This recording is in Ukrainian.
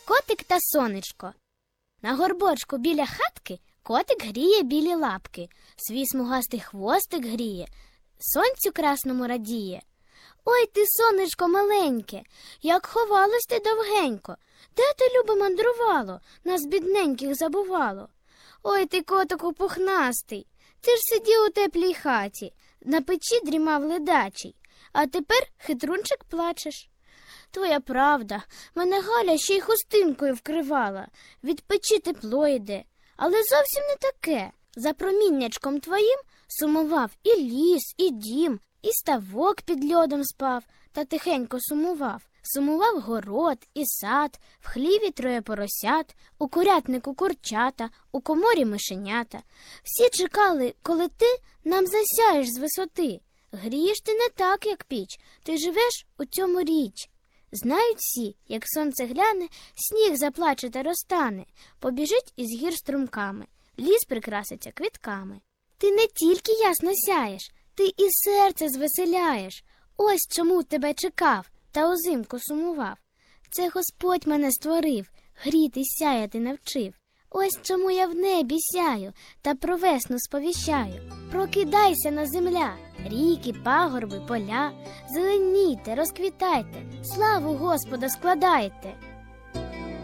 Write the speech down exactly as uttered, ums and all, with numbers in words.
Котик та сонечко. На горбочку біля хатки котик гріє білі лапки, свій смугастий хвостик гріє, сонцю красному радіє. Ой ти, сонечко маленьке, як ховалось ти довгенько, де ти, любе, мандрувало, нас бідненьких забувало? Ой ти, котику пухнастий, ти ж сидів у теплій хаті, на печі дрімав ледачий, а тепер, хитрунчик, плачеш. Твоя правда, мене Галя ще й хустинкою вкривала, від печі тепло йде, але зовсім не таке. За проміннячком твоїм сумував і ліс, і дім, і ставок під льодом спав, та тихенько сумував. Сумував город і сад, в хліві троє поросят, у курятнику курчата, у коморі мишенята. Всі чекали, коли ти нам засяєш з висоти. Грієш ти не так, як піч, ти живеш у цьому річ. Знають всі, як сонце гляне, сніг заплаче та розтане, побіжить із гір струмками, ліс прикраситься квітками. Ти не тільки ясно сяєш, ти і серце звеселяєш. Ось чому тебе чекав та узимку сумував. Це Господь мене створив, гріти сяяти навчив. Ось чому я в небі сяю та про весну сповіщаю. Прокидайся на земля, ріки, пагорби, поля, зеленійте, розквітайте, славу Господа складайте.